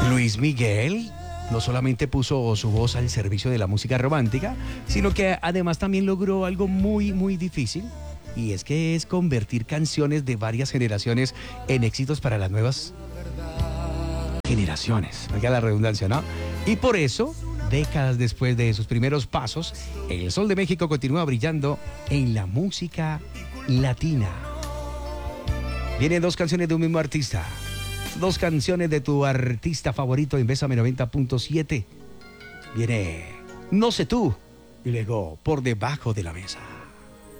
Luis Miguel no solamente puso su voz al servicio de la música romántica, sino que además también logró algo muy, muy difícil. Y es que es convertir canciones de varias generaciones en éxitos para las nuevas generaciones. Valga la redundancia, ¿no? Y por eso, décadas después de sus primeros pasos, el Sol de México continúa brillando en la música latina. Vienen dos canciones de un mismo artista. Dos canciones de tu artista favorito en Bésame 90.7. Viene No sé tú y luego Por debajo de la mesa.